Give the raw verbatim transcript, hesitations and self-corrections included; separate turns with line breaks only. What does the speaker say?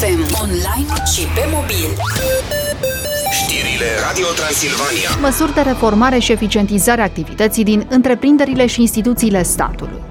F M, online și pe mobil.
Știrile Radio Transilvania.
Măsuri de reformare și eficientizare a activității din întreprinderile și instituțiile statului.